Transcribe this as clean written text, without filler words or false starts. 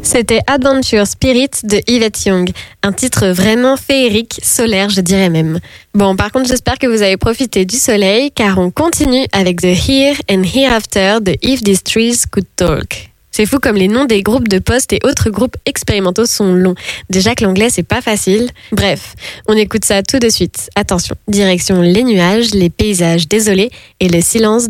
C'était Adventure Spirit de Yvette Young, un titre vraiment féerique, solaire je dirais même. Bon, par contre j'espère que vous avez profité du soleil car on continue avec The Here and Hereafter de If These Trees Could Talk. C'est fou comme les noms des groupes de post et autres groupes expérimentaux sont longs. Déjà que l'anglais c'est pas facile. Bref, on écoute ça tout de suite. Attention, direction les nuages, les paysages désolés et le silence